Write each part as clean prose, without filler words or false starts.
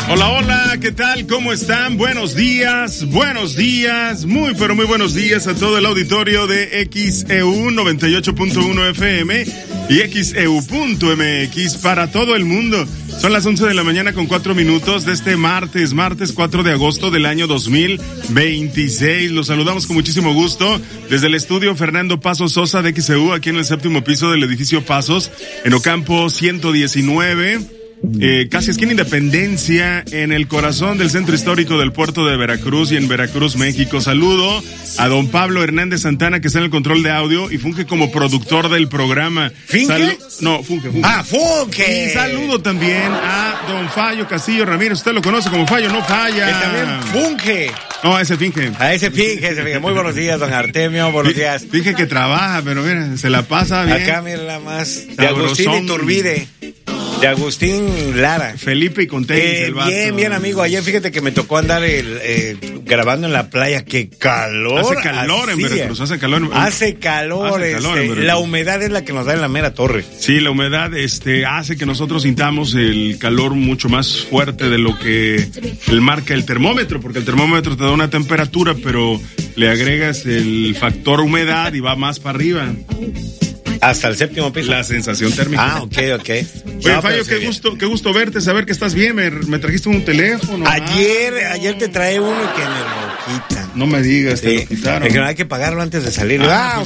Hola, hola, ¿qué tal? ¿Cómo están? Buenos días, muy pero muy buenos días a todo el auditorio de XEU 98.1 FM y XEU.mx para todo el mundo. Son las 11 de la mañana con 4 minutos de este martes 4 de agosto del año 2026. Los saludamos con muchísimo gusto desde el estudio Fernando Pasos Sosa de XEU, aquí en el 7º piso del edificio Pasos, en Ocampo 119. Casi esquina Independencia, en el corazón del centro histórico del puerto de Veracruz y en Veracruz, México. Saludo a don Pablo Hernández Santana, que está en el control de audio y funge como productor del programa. ¿Finge? Funge. ¡Ah, funge! Y saludo también a don Fallo Castillo Ramírez. Usted lo conoce como Fallo, no falla. Que también funge. No, ese finge. Ese finge. Muy buenos días, don Artemio, buenos días. Finge que trabaja, pero mira, se la pasa bien. Acá mira la más de Agustín Iturbide. De Agustín Lara. Felipe y Contenis, bien, amigo. Ayer fíjate que me tocó andar grabando en la playa. ¡Qué calor! Hace calor en Veracruz, hace calor. Hace calor la humedad es la que nos da en la mera torre. Sí, la humedad hace que nosotros sintamos el calor mucho más fuerte de lo que marca el termómetro, porque el termómetro te da una temperatura, pero le agregas el factor humedad y va más para arriba. Hasta el 7º piso. La sensación térmica. Ok. Oye, Fallo, qué gusto verte, saber que estás bien. Me trajiste un teléfono. Ayer te trae uno y que me lo quitan. No me digas, te lo quitaron. Es que no hay que pagarlo antes de salir.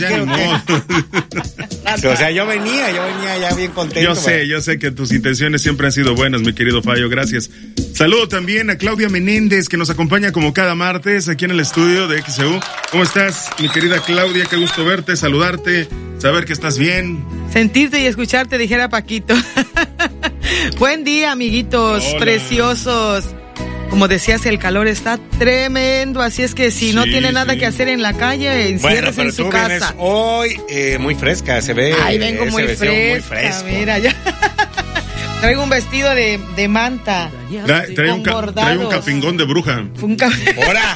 O sea, yo venía ya bien contento. Yo sé que tus intenciones siempre han sido buenas, mi querido Fallo, gracias. Saludo también a Claudia Menéndez, que nos acompaña como cada martes aquí en el estudio de XEU. ¿Cómo estás, mi querida Claudia? Qué gusto verte, saludarte, saber que estás bien. Sentirte y escucharte, dijera Paquito. Buen día, amiguitos. Hola. Preciosos. Como decías, el calor está tremendo, así es que si no tiene nada que hacer en la calle, enciérrese en su casa. Hoy muy fresca, se ve. Ay, vengo muy fresca, mira, ya. Traigo un vestido de manta. Trae un capingón de bruja. ¡Hora!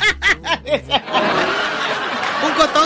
Un cotón.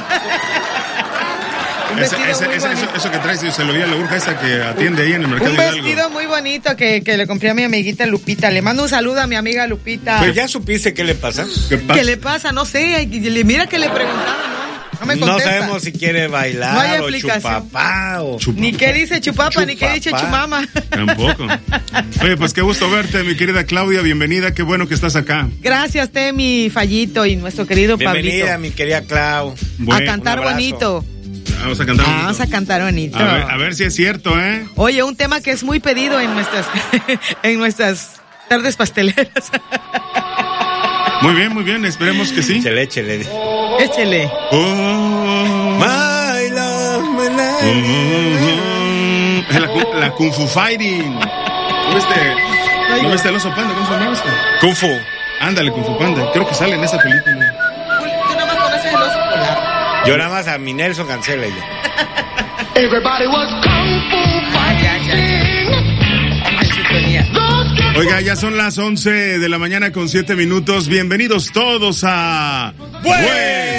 Eso que traes, se lo vi a la bruja esa que atiende ahí en el mercado. Un vestido muy bonito que le compré a mi amiguita Lupita. Le mando un saludo a mi amiga Lupita. Pues ya supiste qué le pasa. ¿Qué le pasa? No sé. Mira que le preguntaron, no me contesta. No sabemos si quiere bailar o chupapá o... Ni qué dice chupapa, ni qué dice chumama. Tampoco. Oye, pues qué gusto verte, mi querida Claudia. Bienvenida, qué bueno que estás acá. Gracias, mi Fallito y nuestro querido Pablito. Bienvenida, mi querida Clau. A cantar bonito. Vamos a cantar bonito. A ver si es cierto, ¿eh? Oye, un tema que es muy pedido en nuestras tardes pasteleras. Muy bien, esperemos que sí. Échele. Échele. My love, my life. La Kung Fu Fighting. ¿No viste el oso panda? ¿Cómo se llama esto? Kung Fu. Ándale, Kung Fu Panda. Creo que sale en esa película. ¿Tú nada más conoces el oso polar? Yo nada más a mi Nelson Cancela y ya. Everybody was Kung Fu fighting. Oiga, ya son las 11 de la mañana con 7 minutos. Bienvenidos todos a...